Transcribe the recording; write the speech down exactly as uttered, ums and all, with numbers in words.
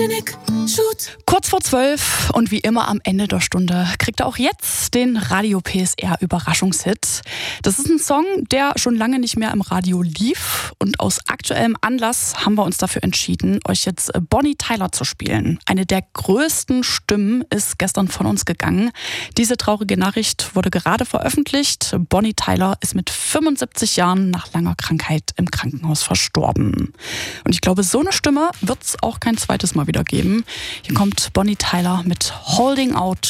Kurz vor zwölf und wie immer am Ende der Stunde kriegt er auch jetzt den Radio P S R Überraschungshit. Das ist ein Song, der schon lange nicht mehr im Radio lief und aus aktuellem Anlass haben wir uns dafür entschieden, euch jetzt Bonnie Tyler zu spielen. Eine der größten Stimmen ist gestern von uns gegangen. Diese traurige Nachricht wurde gerade veröffentlicht. Bonnie Tyler ist mit fünfundsiebzig Jahren nach langer Krankheit im Krankenhaus verstorben. Und ich glaube, so eine Stimme wird es auch kein zweites Mal wieder geben. Hier kommt Bonnie Tyler mit Holding Out